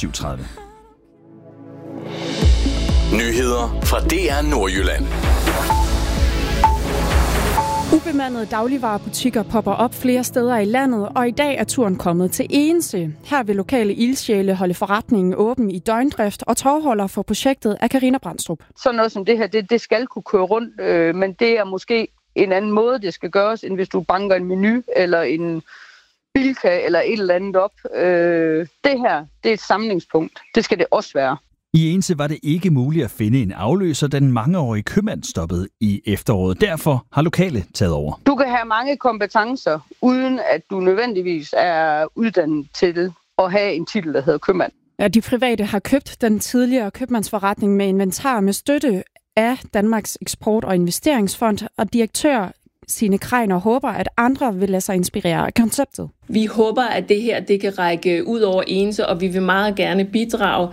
7:30. Nyheder fra DR Nordjylland. Ubemandede dagligvarebutikker popper op flere steder i landet, og i dag er turen kommet til Egense. Her vil lokale ildsjæle holde forretningen åben i døgndrift, og tovholder for projektet af Karina Brandstrup. Sådan noget som det her, det skal kunne køre rundt, men det er måske en anden måde, det skal gøres, end hvis du banker en menu eller en Bilka eller et eller andet op. Det her, det er et samlingspunkt. Det skal det også være. I Egense var det ikke muligt at finde en afløser, da den mangeårige købmand stoppede i efteråret. Derfor har lokale taget over. Du kan have mange kompetencer, uden at du nødvendigvis er uddannet til at have en titel, der hedder købmand. Ja, de private har købt den tidligere købmandsforretning med inventar med støtte af Danmarks Eksport- og Investeringsfond, og direktør Signe Kreiner håber, at andre vil lade sig inspirere af konceptet. Vi håber, at det her det kan række ud over Egense, og vi vil meget gerne bidrage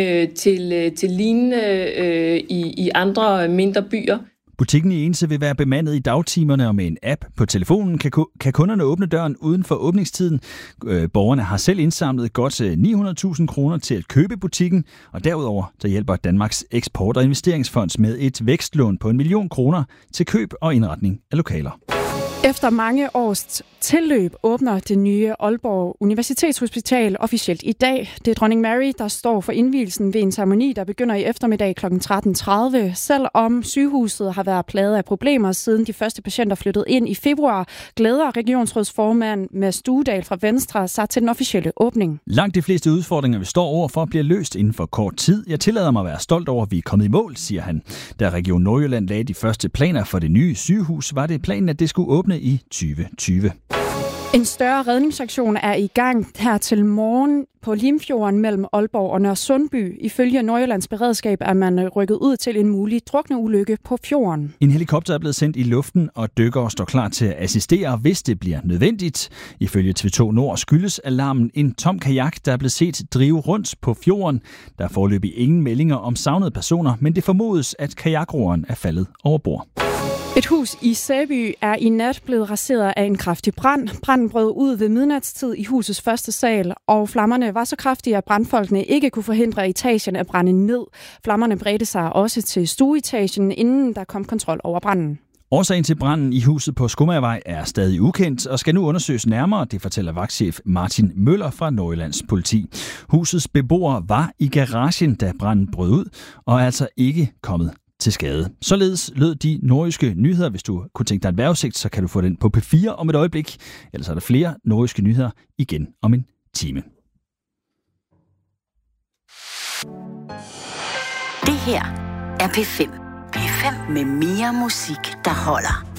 til lignende i andre mindre byer. Butikken i Egense vil være bemandet i dagtimerne, og med en app på telefonen kan kunderne åbne døren uden for åbningstiden. Borgerne har selv indsamlet godt 900.000 kroner til at købe butikken, og derudover så hjælper Danmarks Eksport- og Investeringsfond med et vækstlån på 1 million kroner til køb og indretning af lokaler. Efter mange års tilløb åbner det nye Aalborg Universitetshospital officielt i dag. Det er dronning Mary, der står for indvielsen ved en ceremoni, der begynder i eftermiddag kl. 13.30. Selvom sygehuset har været plaget af problemer, siden de første patienter flyttede ind i februar, glæder regionsrådsformand Mads Duedal fra Venstre sig til den officielle åbning. Langt de fleste udfordringer, vi står overfor, bliver løst inden for kort tid. Jeg tillader mig at være stolt over, at vi er kommet i mål, siger han. Da Region Nordjylland lagde de første planer for det nye sygehus, var det planen, at det skulle åbne i 2020. En større redningsaktion er i gang her til morgen på Limfjorden mellem Aalborg og Nørresundby. Ifølge Nordjyllands Beredskab er man rykket ud til en mulig drukneulykke på fjorden. En helikopter er blevet sendt i luften, og dykkere står klar til at assistere, hvis det bliver nødvendigt. Ifølge TV2 Nord skyldes alarmen en tom kajak, der er blevet set drive rundt på fjorden. Der er foreløbig ingen meldinger om savnede personer, men det formodes, at kajakroeren er faldet over bord. Et hus i Sæby er i nat blevet raseret af en kraftig brand. Branden brød ud ved midnatstid i husets første sal, og flammerne var så kraftige, at brandfolkene ikke kunne forhindre etagen at brænde ned. Flammerne bredte sig også til stueetagen, inden der kom kontrol over branden. Årsagen til branden i huset på Skomagervej er stadig ukendt og skal nu undersøges nærmere, det fortæller vagtchef Martin Møller fra Nordjyllands politi. Husets beboere var i garagen, da branden brød ud, og er altså ikke kommet til skade. Således lød de nordjyske nyheder. Hvis du kunne tænke dig en vejrudsigt, så kan du få den på P4 om et øjeblik. Ellers er der flere nordjyske nyheder igen om en time. Det her er P5. P5 med mere musik, der holder.